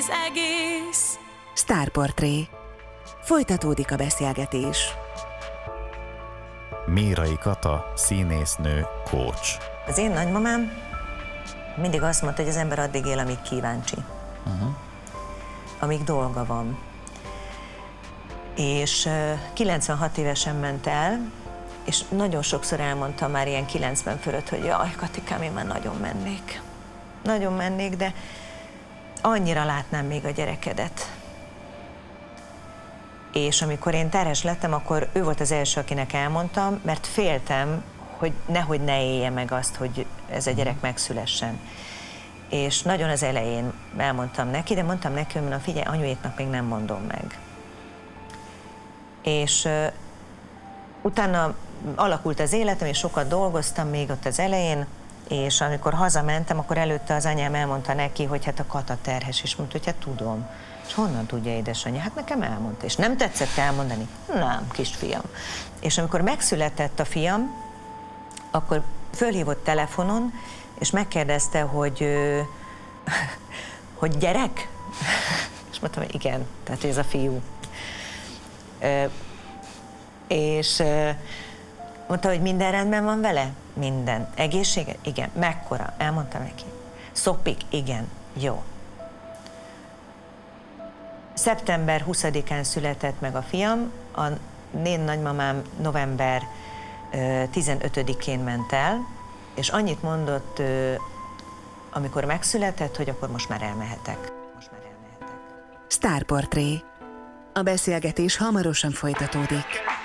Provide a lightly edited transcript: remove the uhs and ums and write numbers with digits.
az egész. Sztárportré. Folytatódik a beszélgetés. Mérai Kata, színésznő, coach. Az én nagymamám mindig azt mondta, hogy az ember addig él, amíg kíváncsi. Amíg dolga van. És 96 évesen ment el, és nagyon sokszor elmondtam már ilyen 90 fölött, hogy jaj, Katikám, én már nagyon mennék. Nagyon mennék, de annyira látnám még a gyerekedet. És amikor én terhes lettem, akkor ő volt az első, akinek elmondtam, mert féltem, hogy nehogy ne élje meg azt, hogy ez a gyerek megszülessen. És nagyon az elején elmondtam neki, de mondtam neki, hogy figyelj, anyuéknak még nem mondom meg. És utána alakult az életem, és sokat dolgoztam még ott az elején, és amikor hazamentem, akkor előtte az anyám elmondta neki, hogy hát a Kata terhes, és mondta, hogy hát tudom. És honnan tudja, édesanyja? Hát nekem elmondta. És nem tetszett elmondani? Nem, kisfiam. És amikor megszületett a fiam, akkor fölhívott telefonon, és megkérdezte, hogy gyerek? És mondtam, hogy igen, tehát ez a fiú. És mondta, hogy minden rendben van vele? Minden. Egészsége? Igen. Mekkora? Elmondtam neki. Szopik? Igen. Jó. Szeptember 20-án született meg a fiam, a én nagymamám november 15-én ment el, és annyit mondott, amikor megszületett, hogy akkor most már elmehetek. Sztárportré. A beszélgetés hamarosan folytatódik.